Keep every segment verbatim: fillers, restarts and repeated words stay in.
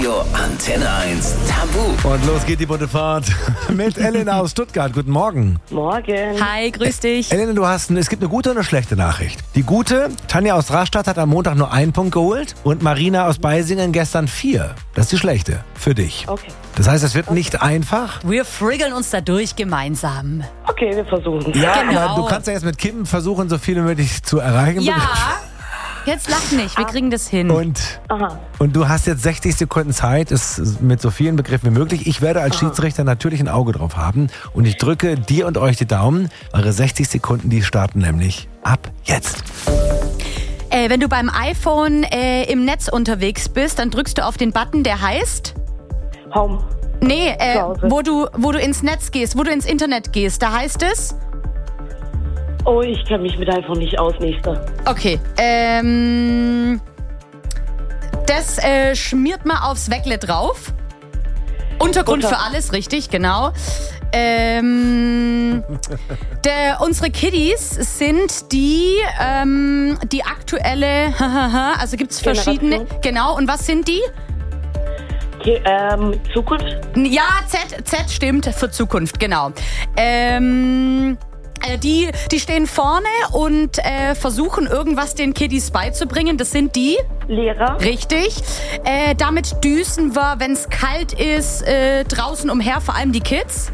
Radio Antenne eins Tabu. Und los geht die bunte Fahrt mit Elena aus Stuttgart. Guten Morgen. Morgen. Hi, grüß dich. Elena, du hast, ein, es gibt eine gute und eine schlechte Nachricht. Die gute, Tanja aus Rastatt hat am Montag nur einen Punkt geholt und Marina aus Beisingen gestern vier. Das ist die schlechte für dich. Okay. Das heißt, es wird nicht einfach. Wir friggeln uns da durch gemeinsam. Okay, wir versuchen. Ja, Genau. aber du kannst ja jetzt mit Kim versuchen, so viel wie möglich zu erreichen. Ja, jetzt lach nicht, wir kriegen das hin. Und, Aha. und du hast jetzt sechzig Sekunden Zeit, es mit so vielen Begriffen wie möglich. Ich werde als Schiedsrichter natürlich ein Auge drauf haben und ich drücke dir und euch die Daumen. Eure sechzig Sekunden, die starten nämlich ab jetzt. Äh, wenn du beim iPhone äh, im Netz unterwegs bist, dann drückst du auf den Button, der heißt... Home. Nee, äh, Zu Hause. wo du, wo du ins Netz gehst, wo du ins Internet gehst, da heißt es... Oh, ich kenne mich mit iPhone nicht aus, nächster. Okay, ähm... Das äh, schmiert man aufs Weckle drauf. Untergrund Butter. für alles, richtig, genau. Ähm, der, unsere Kiddies sind die, ähm, die aktuelle, also gibt es verschiedene, Generation. genau, und was sind die? Okay, ähm, Zukunft? Ja, Z, Z stimmt, für Zukunft, genau. Ähm, äh, die, die stehen vorne und äh, versuchen irgendwas den Kiddies beizubringen, das sind die... Lehrer? Richtig. Äh, damit düsen wir, wenn es kalt ist, äh, draußen umher, vor allem die Kids.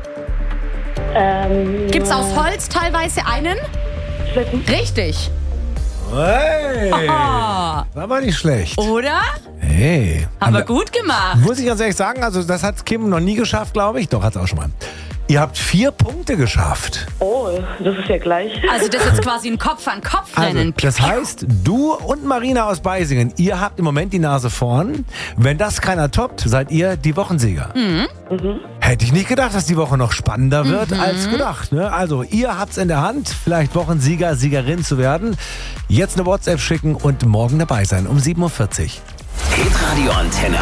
Ähm, Gibt's aus Holz teilweise einen? Schlitten? Richtig. Hey, Ah, war aber nicht schlecht. oder? Hey. Haben wir Aber- gut gemacht. Muss ich ganz ehrlich sagen, also das hat Kim noch nie geschafft, glaube ich. Doch, hat es auch schon mal. Ihr habt vier Punkte geschafft. Oh, das ist ja gleich. Also das ist jetzt quasi ein Kopf-an-Kopf-Rennen. Also, das heißt, du und Marina aus Beisingen, ihr habt im Moment die Nase vorn. Wenn das keiner toppt, seid ihr die Wochensieger. Mhm. Hätte ich nicht gedacht, dass die Woche noch spannender wird als gedacht. Ne? Also, ihr habt's in der Hand, vielleicht Wochensieger, Siegerin zu werden. Jetzt eine WhatsApp schicken und morgen dabei sein um sieben Uhr vierzig. Hitradio Antenne